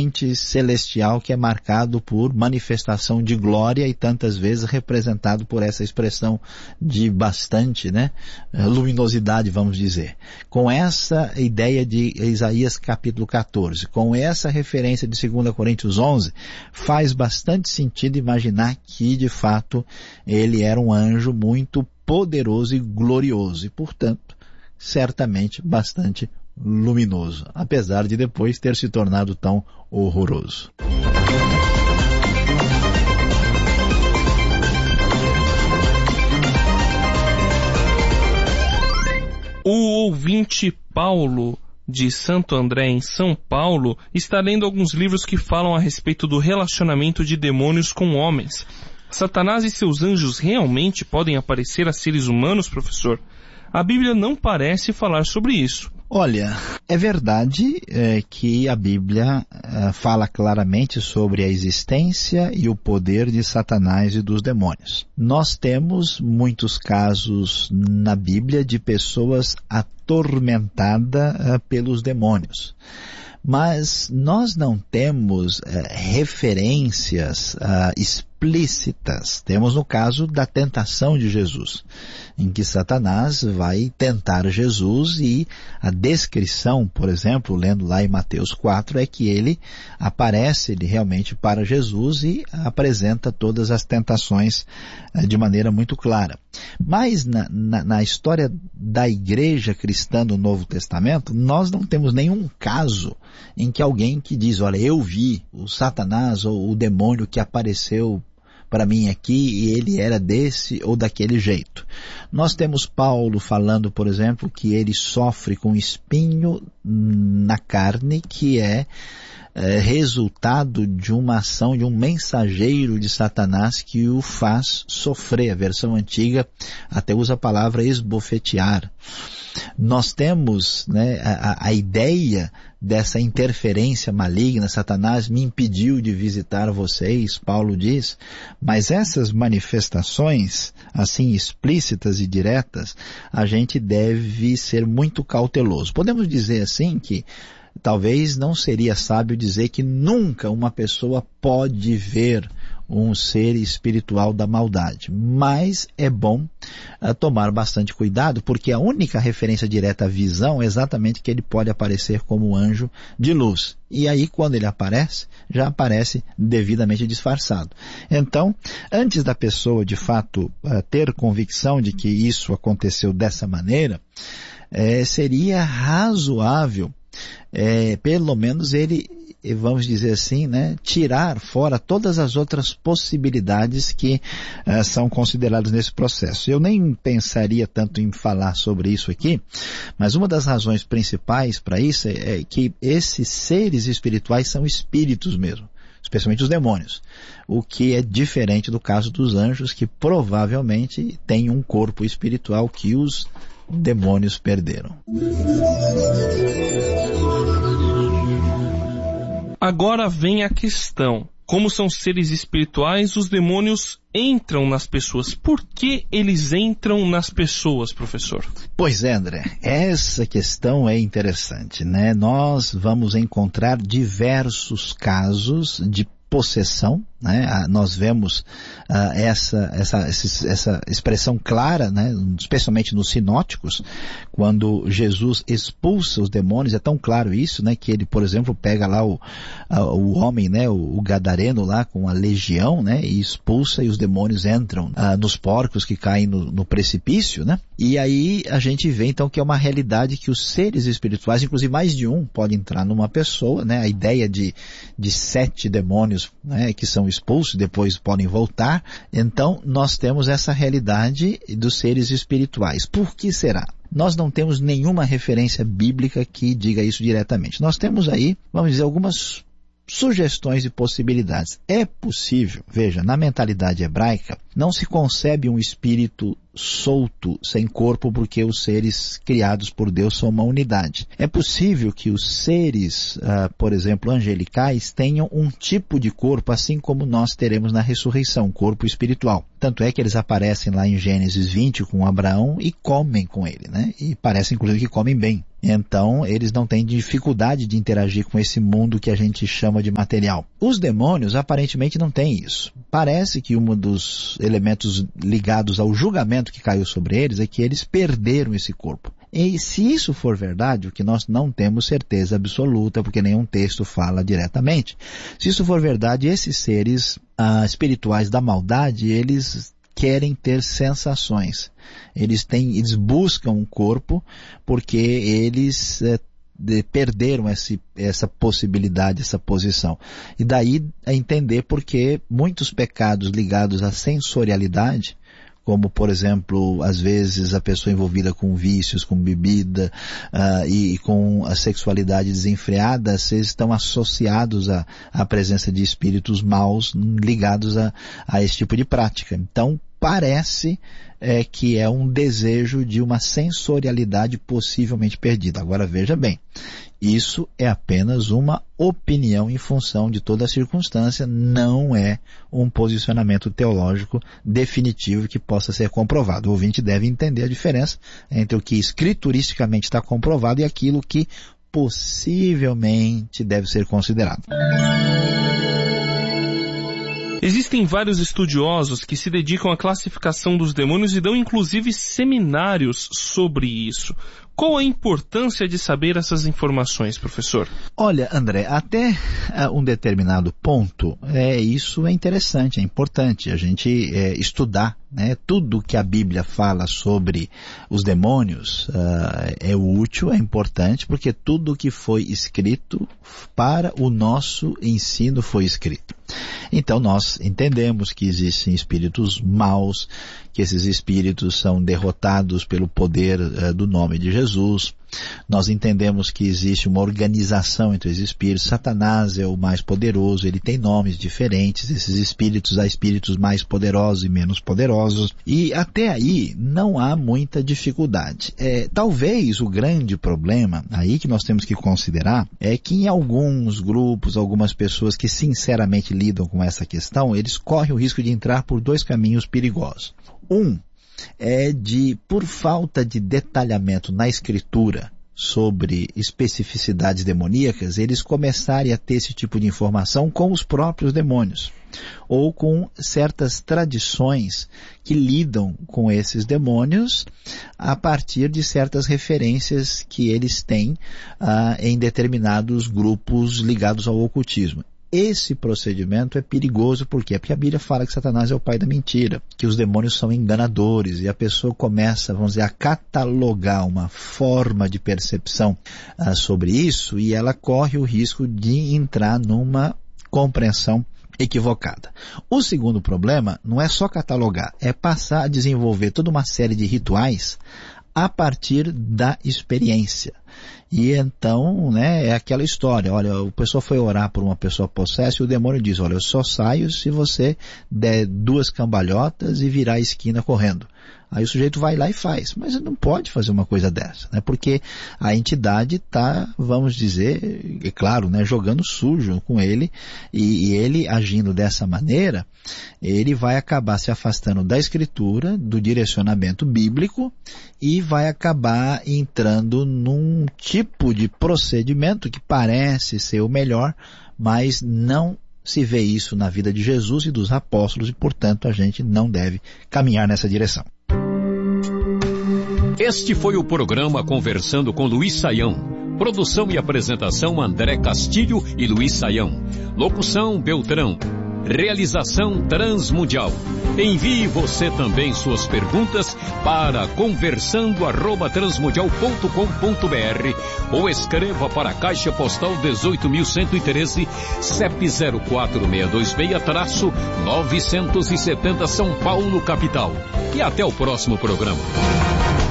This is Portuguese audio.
ambiente celestial que é marcado por manifestação de glória e tantas vezes representado por essa expressão de bastante, luminosidade, vamos dizer. Com essa ideia de Isaías capítulo 14, com essa referência de 2 Coríntios 11, faz bastante sentido imaginar que, de fato, ele era um anjo muito poderoso e glorioso e, portanto, certamente bastante luminoso, apesar de depois ter se tornado tão horroroso. O ouvinte Paulo, de Santo André, em São Paulo, está lendo alguns livros que falam a respeito do relacionamento de demônios com homens. Satanás e seus anjos realmente podem aparecer a seres humanos, professor? A Bíblia não parece falar sobre isso. Olha, é verdade que a Bíblia fala claramente sobre a existência e o poder de Satanás e dos demônios. Nós temos muitos casos na Bíblia de pessoas atormentadas pelos demônios. Mas nós não temos referências explícitas. Temos no caso da tentação de Jesus, em que Satanás vai tentar Jesus e a descrição, por exemplo, lendo lá em Mateus 4, é que ele aparece realmente para Jesus e apresenta todas as tentações de maneira muito clara. Mas na história da igreja cristã do Novo Testamento, nós não temos nenhum caso em que alguém que diz, olha, eu vi o Satanás ou o demônio que apareceu para mim aqui e ele era desse ou daquele jeito. Nós temos Paulo falando, por exemplo, que ele sofre com espinho na carne, que é resultado de uma ação de um mensageiro de Satanás que o faz sofrer. A versão antiga até usa a palavra esbofetear. Nós temos a ideia dessa interferência maligna. Satanás me impediu de visitar vocês, Paulo diz, mas essas manifestações assim explícitas e diretas, a gente deve ser muito cauteloso. Podemos dizer assim que talvez não seria sábio dizer que nunca uma pessoa pode ver um ser espiritual da maldade. Mas é bom tomar bastante cuidado, porque a única referência direta à visão é exatamente que ele pode aparecer como um anjo de luz. E aí, quando ele aparece, já aparece devidamente disfarçado. Então, antes da pessoa, de fato, ter convicção de que isso aconteceu dessa maneira, seria razoável pelo menos ele, vamos dizer assim, tirar fora todas as outras possibilidades que são consideradas nesse processo. Eu nem pensaria tanto em falar sobre isso aqui, mas uma das razões principais para isso é que esses seres espirituais são espíritos mesmo, especialmente os demônios, o que é diferente do caso dos anjos, que provavelmente têm um corpo espiritual que os demônios perderam. Agora vem a questão. Como são seres espirituais, os demônios entram nas pessoas. Por que eles entram nas pessoas, professor? Pois é, André, essa questão é interessante, Nós vamos encontrar diversos casos de possessão, nós vemos essa expressão clara, especialmente nos sinóticos, quando Jesus expulsa os demônios, é tão claro isso, que ele, por exemplo, pega lá o homem, o gadareno lá com a legião, e expulsa e os demônios entram nos porcos que caem no precipício, e aí a gente vê então que é uma realidade que os seres espirituais, inclusive mais de um, pode entrar numa pessoa, a ideia de 7 demônios, que são expulsos, depois podem voltar. Então nós temos essa realidade dos seres espirituais. Por que será? Nós não temos nenhuma referência bíblica que diga isso diretamente. Nós temos aí, vamos dizer, algumas sugestões e possibilidades. É possível, veja, na mentalidade hebraica, Não se concebe um espírito solto, sem corpo, porque os seres criados por Deus são uma unidade. É possível que os seres, por exemplo, angelicais, tenham um tipo de corpo, assim como nós teremos na ressurreição, corpo espiritual. Tanto é que eles aparecem lá em Gênesis 20 com Abraão e comem com ele, né? E parece inclusive que comem bem. Então, eles não têm dificuldade de interagir com esse mundo que a gente chama de material. Os demônios, aparentemente, não têm isso. Parece que um dos elementos ligados ao julgamento que caiu sobre eles é que eles perderam esse corpo. E se isso for verdade, o que nós não temos certeza absoluta, porque nenhum texto fala diretamente, se isso for verdade, esses seres espirituais da maldade, eles querem ter sensações. Eles buscam um corpo porque eles perderam essa possibilidade, essa posição. E daí a entender porque muitos pecados ligados à sensorialidade, como, por exemplo, às vezes a pessoa envolvida com vícios, com bebida e com a sexualidade desenfreada, eles estão associados à presença de espíritos maus ligados a esse tipo de prática. Então, parece que é um desejo de uma sensorialidade possivelmente perdida. Agora, veja bem, isso é apenas uma opinião em função de toda a circunstância, não é um posicionamento teológico definitivo que possa ser comprovado. O ouvinte deve entender a diferença entre o que escrituristicamente está comprovado e aquilo que possivelmente deve ser considerado. Existem vários estudiosos que se dedicam à classificação dos demônios e dão inclusive seminários sobre isso. Qual a importância de saber essas informações, professor? Olha, André, até um determinado ponto, isso é interessante, é importante a gente estudar, né? Tudo que a Bíblia fala sobre os demônios é útil, é importante, porque tudo que foi escrito para o nosso ensino foi escrito. Então nós entendemos que existem espíritos maus, que esses espíritos são derrotados pelo poder do nome de Jesus. Nós entendemos que existe uma organização entre os espíritos. Satanás é o mais poderoso, ele tem nomes diferentes. Esses espíritos, há espíritos mais poderosos e menos poderosos. E até aí não há muita dificuldade. Talvez o grande problema aí que nós temos que considerar é que em alguns grupos, algumas pessoas que sinceramente lidam com essa questão, eles correm o risco de entrar por dois caminhos perigosos. Um é por falta de detalhamento na escritura sobre especificidades demoníacas, eles começarem a ter esse tipo de informação com os próprios demônios, ou com certas tradições que lidam com esses demônios a partir de certas referências que eles têm em determinados grupos ligados ao ocultismo. Esse procedimento é perigoso, por quê? Porque a Bíblia fala que Satanás é o pai da mentira, que os demônios são enganadores, e a pessoa começa, vamos dizer, a catalogar uma forma de percepção sobre isso, e ela corre o risco de entrar numa compreensão equivocada. O segundo problema não é só catalogar, é passar a desenvolver toda uma série de rituais a partir da experiência. E então, é aquela história, olha, o pessoa foi orar por uma pessoa possessa e o demônio diz, olha, eu só saio se você der 2 cambalhotas e virar a esquina correndo. Aí o sujeito vai lá e faz, mas ele não pode fazer uma coisa dessa, né? Porque a entidade está, vamos dizer, é claro, né, jogando sujo com ele, e ele agindo dessa maneira, ele vai acabar se afastando da escritura, do direcionamento bíblico, e vai acabar entrando num tipo de procedimento que parece ser o melhor, mas não se vê isso na vida de Jesus e dos apóstolos, e portanto a gente não deve caminhar nessa direção. Este foi o programa Conversando com Luiz Saião. Produção e apresentação André Castilho e Luiz Saião. Locução Beltrão. Realização Transmundial. Envie você também suas perguntas para conversando@transmundial.com.br ou escreva para a Caixa Postal 18.113, CEP 04626-970 São Paulo, capital. E até o próximo programa.